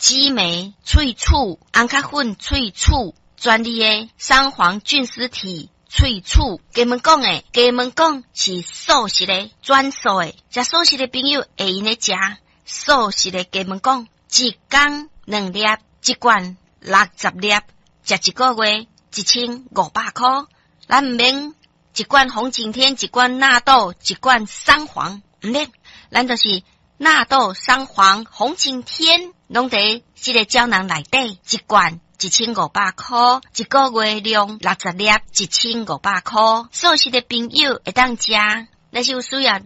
鸡酶、萃取、安卡粉萃取、专利的三黄菌丝体萃取。给们讲是素食的专属的，食素食的朋友会用来食素食的给们讲，一天2粒，一罐60粒，食一个月1500块。咱唔免一罐红景天，一罐纳豆，一罐三黄，唔免，咱就是纳豆、三黄、红景天，拢伫这个胶囊内底，一罐1500块，一个月量60粒，1500块。素食的朋友会当食，但是有需要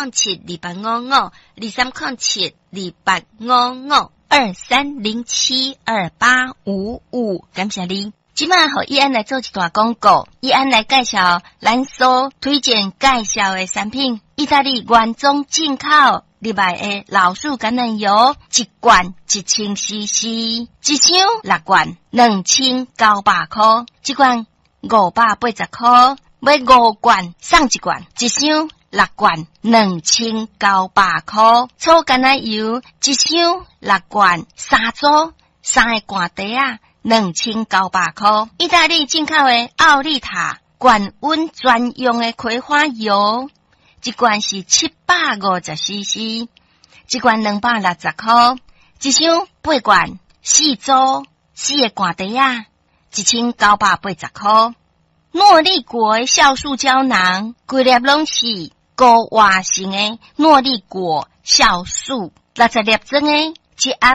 2307285523072855，感谢你。即马互伊安来做一段广告，伊安来介绍咱所推荐介绍的产品，意大利原装进口入来的老树橄榄油，一罐1000cc， 一箱6罐2900块，一罐580块，买5罐送一罐，一箱6罐2900块，草橄榄油一箱6罐3组3个罐底啊，2900块。意大利进口的奥利塔高温专用的葵花油，一罐是750cc， 一罐260块，一箱8罐4组4个罐底啊，1980块。诺丽果的酵素胶囊，规粒拢是高活性的诺丽果酵素，60粒装的，一盒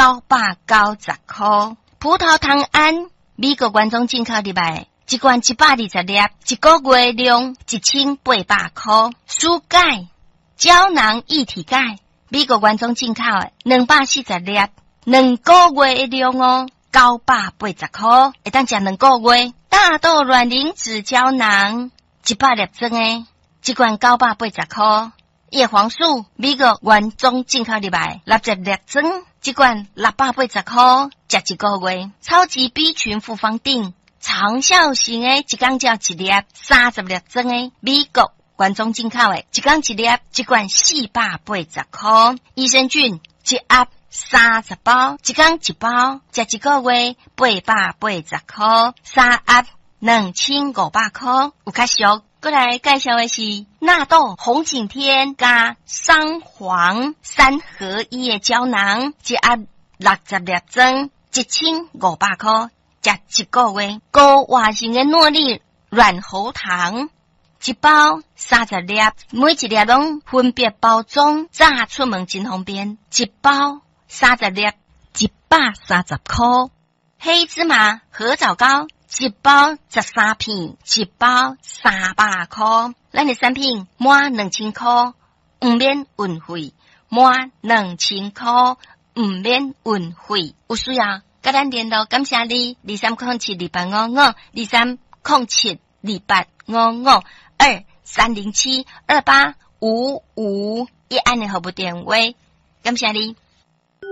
990块。葡萄糖胺，美国原装进口入来，一罐120粒，一个月量1800块。舒钙胶囊一体钙，美国原装进口的240粒，2个月量哦，980块，会当食2个月。大豆卵磷脂胶囊100粒装的，一罐980块。叶黄素，美国原装进口入来，60粒装，一罐680块，食一个月。超级 B 群复方定，长效型的，一天照一粒，30粒装的，美国原装进口的，一天一粒，一罐480块。益生菌一盒30包，一天一包，食一个月880块，3盒2500块，有较俗。过来介绍的是纳豆红景天加三黄3合1的胶囊，一盒60粒装，1500块，食一个月。高活性的诺丽软喉糖，一包30粒，每一粒拢分别包装，炸出门真方便，一包30粒130块。黑芝麻合枣膏，一包13片，一包300块。咱的产品满2000块，唔免运费，满2000块唔免运费。有需要跟咱联络，感谢你2307285523072855，一按的号码电话，感谢你。